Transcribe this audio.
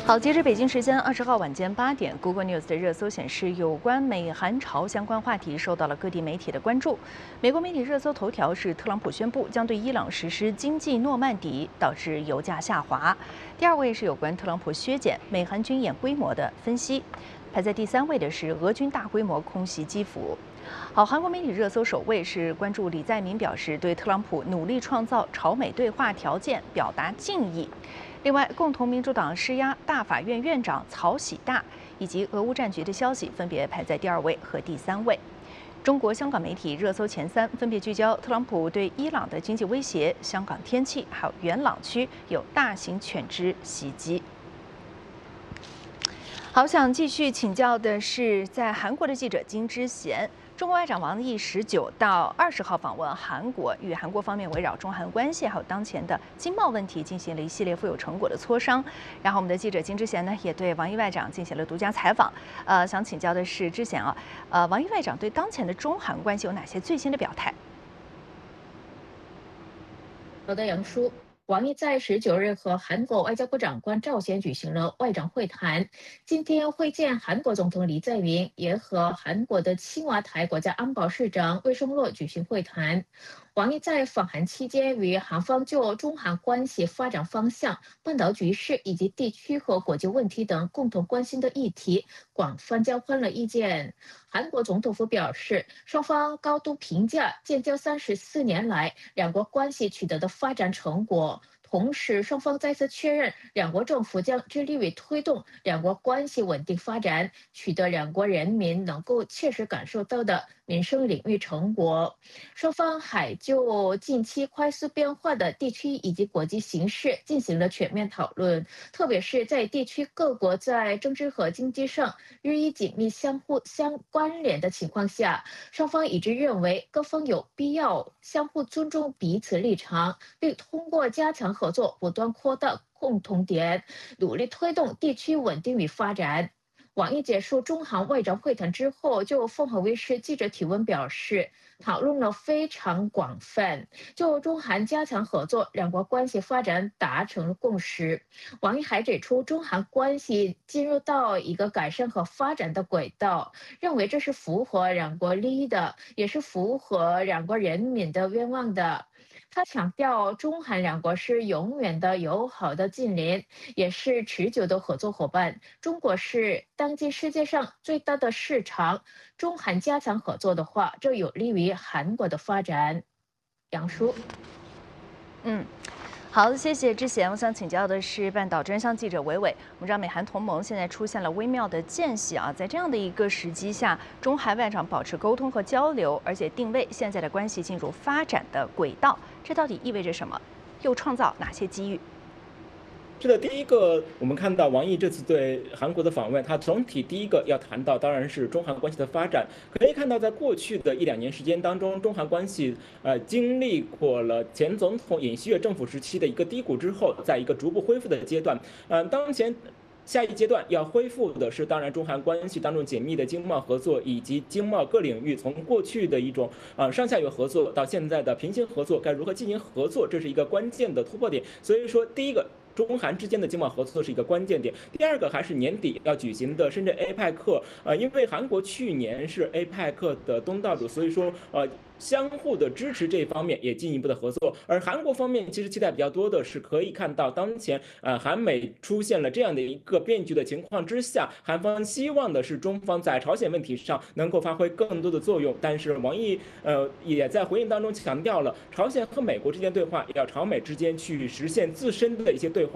好，截至北京时间20号晚间8点，Google News 的热搜显示，有关美韩朝相关话题受到了各地媒体的关注。美国媒体热搜头条是特朗普宣布将对伊朗实施经济诺曼底，导致油价下滑。第二位是有关特朗普削减美韩军演规模的分析。排在第3位的是俄军大规模空袭基辅。好，韩国媒体热搜首位是关注李在明表示对特朗普努力创造朝美对话条件表达敬意。另外，共同民主党施压大法院院长曹喜大，以及俄乌战局的消息分别排在第2位和第3位。中国香港媒体热搜前3分别聚焦特朗普对伊朗的经济威胁、香港天气，还有元朗区有大型犬只袭击。好，想继续请教的是，在韩国的记者金之贤。中国外长王毅19到20号访问韩国，与韩国方面围绕中韩关系还有当前的经贸问题进行了一系列富有成果的磋商。然后我们的记者金之贤呢，也对王毅外长进行了独家采访。想请教的是之贤啊，王毅外长对当前的中韩关系有哪些最新的表态？ 好的，杨叔。王毅在19日和韩国外交部长官赵贤举行了外长会谈，今天会见韩国总统李在明，也和韩国的青瓦台国家安保市长魏胜洛举行会谈。王毅在访韩期间与韩方就中韩关系发展方向、半岛局势以及地区和国际问题等共同关心的议题广泛交换了意见。韩国总统府表示，双方高度评价建交34年来两国关系取得的发展成果。同时，双方再次确认，两国政府将致力于推动两国关系稳定发展，取得两国人民能够切实感受到的民生领域成果。双方还就近期快速变化的地区以及国际形势进行了全面讨论，特别是在地区各国在政治和经济上日益紧密相关联的情况下，双方一致认为各方有必要相互尊重彼此立场，并通过加强合作不断扩大共同点，努力推动地区稳定与发展。王毅结束中韩外长会谈之后，就凤凰卫视记者提问表示，讨论了非常广泛，就中韩加强合作、两国关系发展达成了共识。王毅还指出，中韩关系进入到一个改善和发展的轨道，认为这是符合两国利益的，也是符合两国人民的愿望的。他强调，中韩两国是永远的友好的近邻，也是持久的合作伙伴。中国是当今世界上最大的市场，中韩加强合作的话，这有利于韩国的发展。杨叔， 好，谢谢之贤。我想请教的是半岛真相记者伟伟。我们知道美韩同盟现在出现了微妙的间隙啊，在这样的一个时机下，中韩外长保持沟通和交流，而且定位现在的关系进入发展的轨道，这到底意味着什么？又创造哪些机遇？ 是的，第一个，我们看到王毅这次对韩国的访问，他总体第一个要谈到，当然是中韩关系的发展。可以看到，在过去的1、2年时间当中，中韩关系经历过了前总统尹锡悦政府时期的一个低谷之后，在一个逐步恢复的阶段。当前下一阶段要恢复的是，当然中韩关系当中紧密的经贸合作，以及经贸各领域从过去的一种上下游合作到现在的平行合作，该如何进行合作，这是一个关键的突破点。所以说，第一个。中韩之间的经贸合作是一个关键点。第二个还是年底要举行的深圳 APEC，因为韩国去年是 APEC 的东道主，所以说相互的支持这一方面也进一步的合作。而韩国方面其实期待比较多的是，可以看到当前韩美出现了这样的一个变局的情况之下，韩方希望的是中方在朝鲜问题上能够发挥更多的作用。但是王毅也在回应当中强调了，朝鲜和美国之间对话要朝美之间去实现自身的一些对话。